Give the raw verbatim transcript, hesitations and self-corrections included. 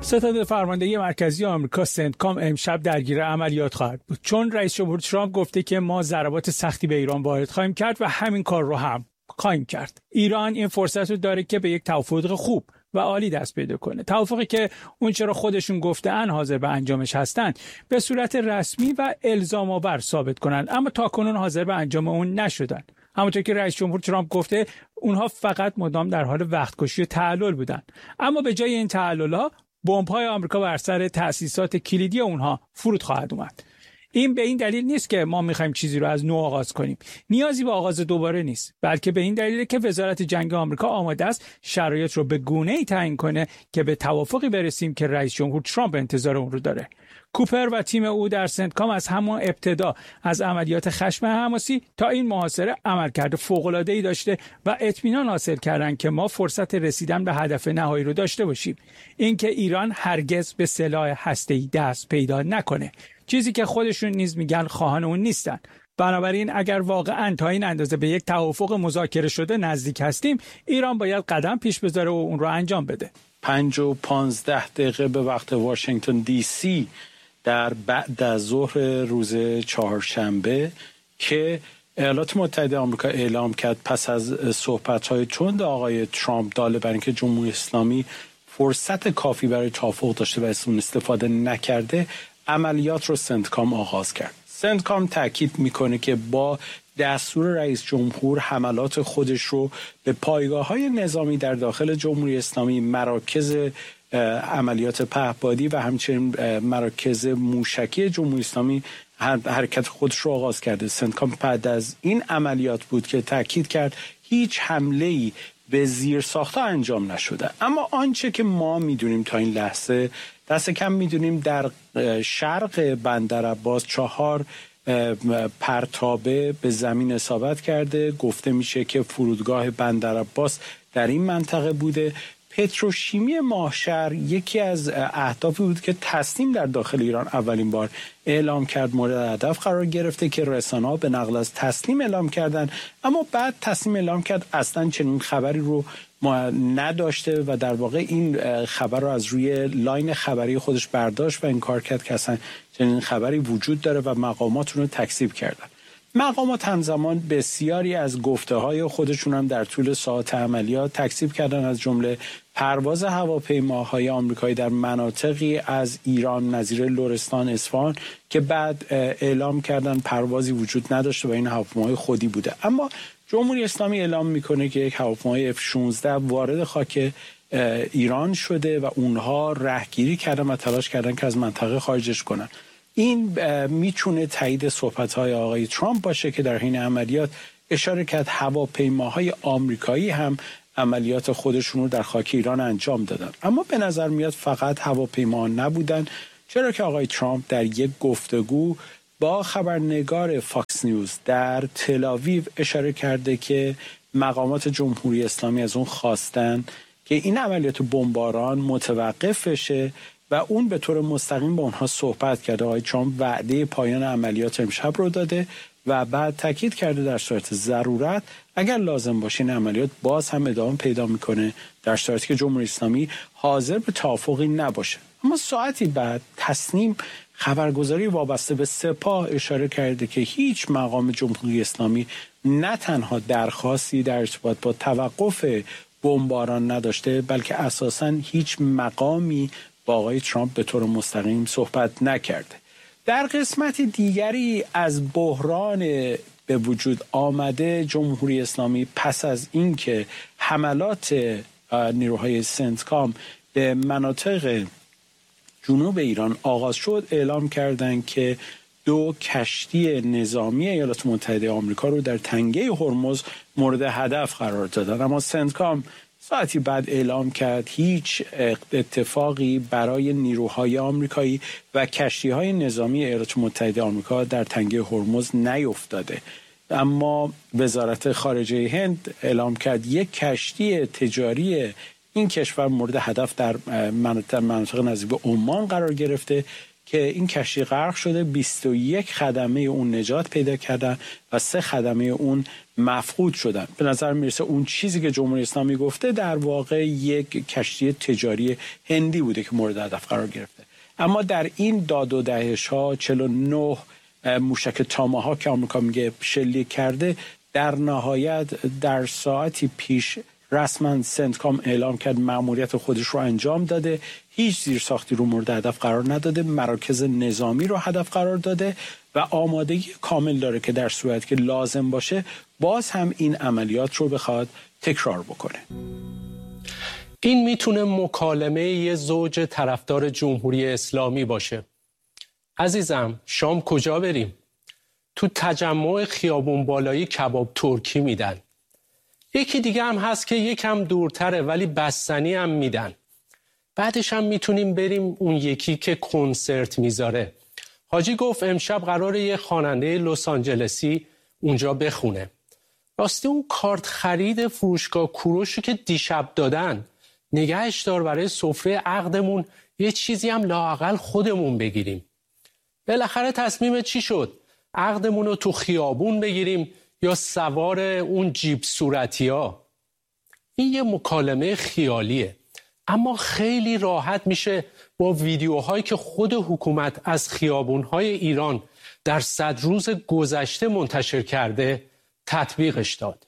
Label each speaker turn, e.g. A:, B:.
A: ستاد فرماندهی مرکزی آمریکا سنتکام امشب درگیر عملیات خواهد بود، چون رئیس جمهور ترامپ گفته که ما ضربات سختی به ایران وارد خواهیم کرد و همین کار رو هم خواهیم کرد. ایران این فرصت رو داره که به یک توافق خوب و عالی دست پیدا کنه، توافقی که اون چرا خودشون گفته‌اند حاضر به انجامش هستند به صورت رسمی و الزام آور ثابت کنن، اما تاکنون حاضر به انجام اون نشدن. همونطور که رئیس جمهور ترامپ گفته اونها فقط مدام در حال وقت‌کشی و تعلل بودن، اما به جای این تعلل‌ها بمب‌های آمریکا بر سر تأسیسات کلیدی اونها فرود خواهد اومد. این به این دلیل نیست که ما می‌خوایم چیزی رو از نو آغاز کنیم. نیازی به آغاز دوباره نیست، بلکه به این دلیله که وزارت جنگ آمریکا آماده است شرایط رو به گونه‌ای تعیین کنه که به توافقی برسیم که رئیس جمهور ترامپ انتظار اون رو داره. کوپر و تیم او در سنتکام از همون ابتدا از عملیات خشم حماسی تا این محاصره عملکرد فوق‌العاده‌ای داشته و اطمینان حاصل کردن که ما فرصت رسیدن به هدف نهایی رو داشته باشیم، اینکه ایران هرگز به سلاح هسته‌ای دست پیدا نکنه، چیزی که خودشون نیز میگن خواهان اون نیستن. بنابراین اگر واقعا تا این اندازه به یک توافق مذاکره شده نزدیک هستیم، ایران باید قدم پیش بذاره و اون رو انجام بده.
B: پنج و پانزده دقیقه به وقت واشنگتن دی سی در بعد از ظهر روز چهارشنبه که ایالات متحده آمریکا اعلام کرد پس از صحبت‌های تند آقای ترامپ داله بر اینکه جمهوری اسلامی فرصت کافی برای توافق داشته و از اون استفاده نکرده، عملیات رو سنتکام آغاز کرد. سنتکام تاکید میکنه که با دستور رئیس جمهور حملات خودش رو به پایگاه‌های نظامی در داخل جمهوری اسلامی، مراکز عملیات پهپادی و همچنین مراکز موشکی جمهوری اسلامی حرکت خودش رو آغاز کرده. سنتکام بعد از این عملیات بود که تاکید کرد هیچ حمله‌ای به زیر ساخت‌ها انجام نشده، اما آنچه که ما میدونیم تا این لحظه دست کم میدونیم در شرق بندر عباس چهار پرتابه به زمین اصابت کرده. گفته میشه که فرودگاه بندر عباس در این منطقه بوده. پتروشیمی ماهشهر یکی از اهدافی بود که تسنیم در داخل ایران اولین بار اعلام کرد مورد هدف قرار گرفته که رسانه‌ها به نقل از تسنیم اعلام کردن، اما بعد تسنیم اعلام کرد اصلا چنین خبری رو ما نداشته و در واقع این خبر رو از روی لاین خبری خودش برداشت و انکار کرد که اصلا چنین خبری وجود داره و مقامات رو تکذیب کردن. مقامات همزمان بسیاری از گفته‌های خودشون هم در طول ساعات عملیات تکذیب کردن، از جمله پرواز هواپیماهای آمریکایی در مناطقی از ایران نظیر لرستان، اصفهان که بعد اعلام کردن پروازی وجود نداشته و این هواپیماهای خودی بوده. اما جمهوری اسلامی اعلام میکنه که یک هواپیمای اف شانزده وارد خاک ایران شده و اونها رهگیری کردن و تلاش کردن که از منطقه خارجش کنن. این میتونه تایید صحبت‌های آقای ترامپ باشه که در حین عملیات اشاره کرد هواپیماهای آمریکایی هم عملیات خودشون رو در خاک ایران انجام دادن. اما به نظر میاد فقط هواپیما نبودن، چرا که آقای ترامپ در یک گفتگو با خبرنگار فاکس نیوز در تل آویو اشاره کرده که مقامات جمهوری اسلامی از اون خواستن که این عملیات بمباران متوقف بشه و اون به طور مستقیم با اونها صحبت کرده. آقای ترامپ وعده پایان عملیات امشب رو داده و بعد تاکید کرده در صورت ضرورت اگر لازم باشه این عملیات باز هم ادامه پیدا میکنه در صورتی که جمهوری اسلامی حاضر به توافقی نباشه. اما ساعتی بعد تسنیم خبرگزاری وابسته به سپاه اشاره کرده که هیچ مقام جمهوری اسلامی نه تنها درخواستی در ارتباط با توقف بمباران نداشته، بلکه اساساً هیچ مقامی با آقای ترامپ به طور مستقیم صحبت نکرده. در قسمت دیگری از بحران به وجود آمده جمهوری اسلامی پس از اینکه حملات نیروهای سنتکام به مناطق جنوب ایران آغاز شد، اعلام کردند که دو کشتی نظامی ایالات متحده آمریکا رو در تنگه هرمز مورد هدف قرار دادن. اما سنتکام ساعتی بعد اعلام کرد هیچ اتفاقی برای نیروهای آمریکایی و کشتی‌های نظامی ایالات متحده آمریکا در تنگه هرمز نیفتاده. اما وزارت خارجه هند اعلام کرد یک کشتی تجاری این کشور مورد هدف در مناطق نزدیک به عمان قرار گرفته که این کشتی غرق شده، بیست و یک خدمه اون نجات پیدا کردن و سه خدمه اون مفقود شدن. به نظر میرسه اون چیزی که جمهوری اسلامی گفته در واقع یک کشتی تجاری هندی بوده که مورد هدف قرار گرفته. اما در این داد و دهش ها چهل و نه موشک تاماهاک که آمریکا میگه شلیک کرده، در نهایت در ساعتی پیش رسما سنتکام اعلام کرد مأموریت خودش رو انجام داده، هیچ زیرساختی رو مورد هدف قرار نداده، مراکز نظامی رو هدف قرار داده و آمادگی کامل داره که در صورت که لازم باشه باز هم این عملیات رو بخواد تکرار بکنه.
C: این میتونه مکالمه یه زوج طرفدار جمهوری اسلامی باشه. عزیزم شام کجا بریم؟ تو تجمع خیابون بالایی کباب ترکی میدن. یکی دیگه هم هست که یکم دورتره ولی بستنی هم میدن. بعدش هم میتونیم بریم اون یکی که کنسرت میذاره. حاجی گفت امشب قراره یه خواننده لس آنجلسی اونجا بخونه. راستی اون کارت خرید فروشگاه کوروشو که دیشب دادن، نگهش دار برای سفره عقدمون یه چیزی هم لااقل خودمون بگیریم. بالاخره تصمیم چی شد؟ عقدمون رو تو خیابون بگیریم یا سوار اون جیب صورتی ها؟ این یه مکالمه خیالیه، اما خیلی راحت میشه با ویدیوهایی که خود حکومت از خیابونهای ایران در صد روز گذشته منتشر کرده تطبیقش داد.